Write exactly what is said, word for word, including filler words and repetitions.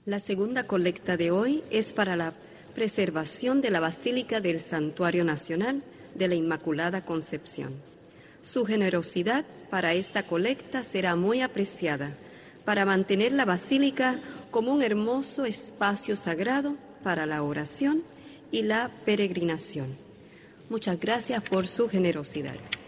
La segunda colecta de hoy es para la preservación de la Basílica del Santuario Nacional de la Inmaculada Concepción. Su generosidad para esta colecta será muy apreciada para mantener la Basílica como un hermoso espacio sagrado para la oración y la peregrinación. Muchas gracias por su generosidad.